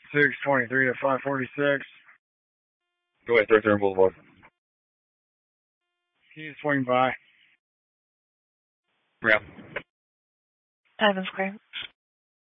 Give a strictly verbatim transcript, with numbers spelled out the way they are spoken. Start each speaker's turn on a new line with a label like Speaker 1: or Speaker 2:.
Speaker 1: six twenty-three to five forty-six.
Speaker 2: Go ahead, thirty-third Boulevard.
Speaker 1: Can you swing by?
Speaker 2: Yeah.
Speaker 3: Diamond Square.